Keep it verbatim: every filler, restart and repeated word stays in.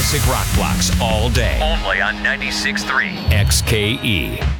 classic rock blocks all day. Only on ninety-six point three X K E.